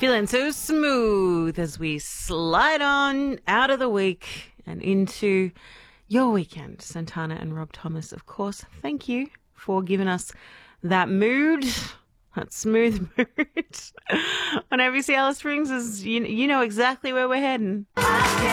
Feeling so smooth as we slide on out of the week and into your weekend. Santana and Rob Thomas, of course, thank you for giving us that mood, that smooth mood on ABC Alice Springs. You know exactly where we're heading.